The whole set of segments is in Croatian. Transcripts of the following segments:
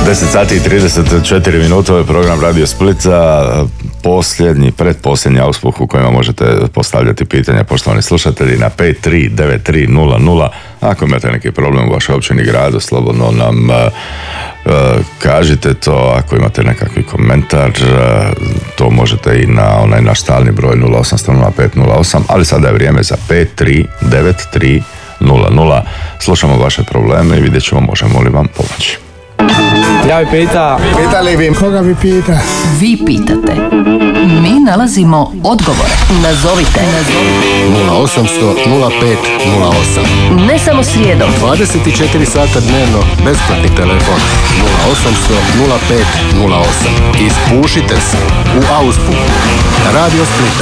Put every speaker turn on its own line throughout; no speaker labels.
10 sati i 34 minuta, ovo je program Radio Splica, pretposljednji auspuh u kojima možete postavljati pitanja, poštovani slušatelji, na 539300. Ako imate neki problem u vašoj općini, gradu, slobodno nam kažite to. Ako imate nekakvi komentar, to možete i na onaj naš stalni broj 08000508, ali sada je vrijeme za 539300. Slušamo vaše probleme i vidjet ćemo možemo li vam pomoći.
Ja bi pitali bi koga bi pita.
Vi pitate, mi nalazimo odgovore. Nazovite
0800 05 08.
ne samo srijedom,
24 sata dnevno, besplatni telefon. 0800 05 08. Ispušite se u auspuh Radio Splita.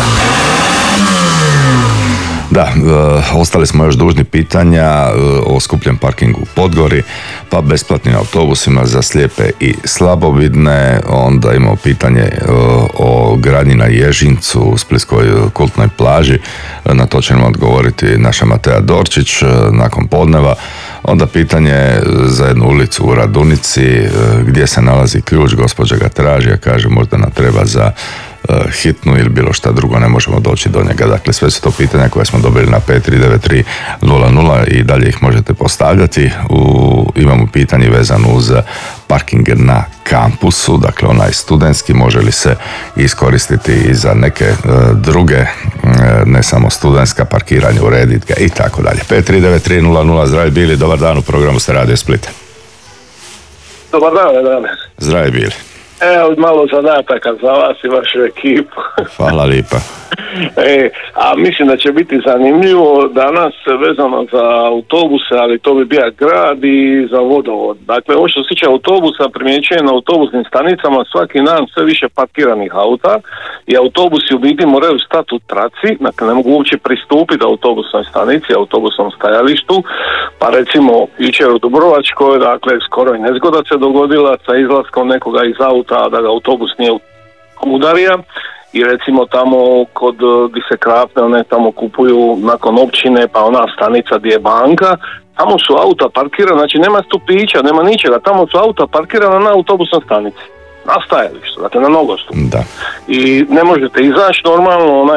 Da, ostali smo još dužni pitanja o skupljem parkingu u Podgori, pa besplatnim autobusima za slijepe i slabovidne. Onda imamo pitanje o gradnji na Ježincu u splitskoj kultnoj plaži. Na to će nam odgovoriti naša Matea Dorčić nakon podneva. Onda pitanje za jednu ulicu u Radunici gdje se nalazi ključ, gospođa ga traži, a kaže možda nam treba za hitnu ili bilo šta drugo, ne možemo doći do njega. Dakle, sve su to pitanja koje smo dobili na 539300 i dalje ih možete postavljati. Imamo pitanje vezano uz parking na kampusu, dakle onaj studentski, može li se iskoristiti i za neke druge, ne samo studentska, parkiranje, urediti ga i tako dalje. 539300, zdravi bili, dobar dan, u programu ste Radio Split.
Dobar dan.
Zdravi bili.
Evo malo zadataka za vas i vašu ekipu.
Hvala lijepa.
A mislim da će biti zanimljivo danas vezano za autobuse, ali to bi bio grad i za vodovod. Dakle, ovo što se tiče autobusa, primjećujem na autobusnim stanicama svaki dan sve više parkiranih auta i autobusi u biti moraju stati u traci, dakle ne mogu uopće pristupiti autobusnoj stanici, autobusnom stajalištu, pa recimo jučer u Dubrovačkoj, dakle skoro i nezgoda se dogodila sa izlaskom nekoga iz auta da ga autobus nije udario. I recimo tamo kod gdje se krapne, one tamo kupuju nakon općine, pa ona stanica gdje je banka, tamo su auta parkirana, znači nema stupića, nema ničega, tamo su auta parkirana na autobusnoj stanici, na stajalištu, dakle na nogostupu.
Da.
I ne možete izaći normalno,